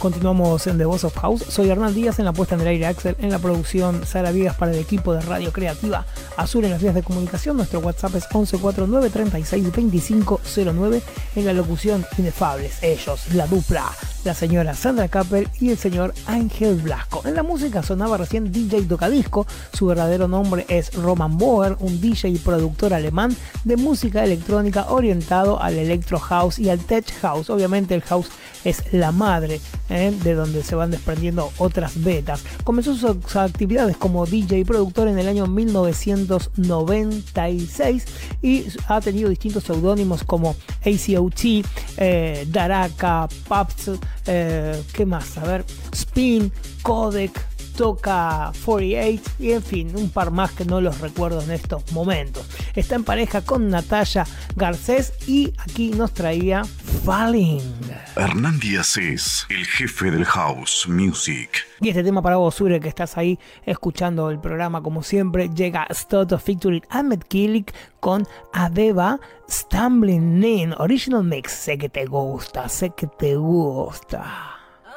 Continuamos en The Boss of House. Soy Hernán Díaz en la puesta en el aire, Axel en la producción, Sara Viegas para el equipo de Radio Creativa, Azul en las vías de comunicación. Nuestro WhatsApp es 1149 36 2509. En la locución, inefables ellos, la dupla, la señora Sandra Kappel y el señor Ángel Blasco. En la música sonaba recién DJ Tocadisco. Su verdadero nombre es Roman Bauer, un DJ y productor alemán de música electrónica orientado al electro house y al tech house. Obviamente el house es la madre, de donde se van desprendiendo otras vetas. Comenzó sus actividades como DJ y productor en el año 1996 y ha tenido distintos seudónimos como ACOT, Daraka, Paps, ¿qué más? A ver, Spin, Codec, Toca 48 y en fin, un par más que no los recuerdo en estos momentos. Está en pareja con Natalia Garcés y aquí nos traía Falling. Hernán Díaz es el jefe del House Music. Y este tema para vos, Sure, que estás ahí escuchando el programa como siempre, llega Stott featuring Ahmed Kilik con Adeba Stumbling In Original Mix. Sé que te gusta, sé que te gusta.